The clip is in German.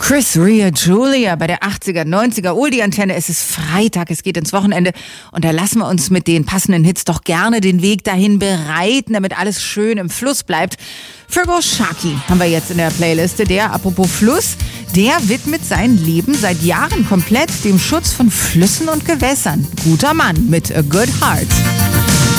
Chris Rea Julia bei der 80er, 90er Oldie-Antenne. Es ist Freitag, es geht ins Wochenende und da lassen wir uns mit den passenden Hits doch gerne den Weg dahin bereiten, damit alles schön im Fluss bleibt. Feargal Sharkey haben wir jetzt in der Playliste. Der, apropos Fluss, der widmet sein Leben seit Jahren komplett dem Schutz von Flüssen und Gewässern. Guter Mann mit A Good Heart.